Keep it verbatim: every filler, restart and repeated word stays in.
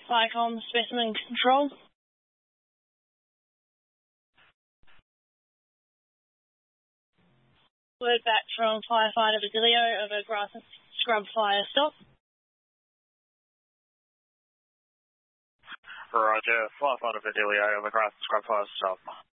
FICOM specimen control. Word back from firefighter Basilio over grass and scrub fire stop. Roger, firefighter Basilio over grass and scrub fire stop.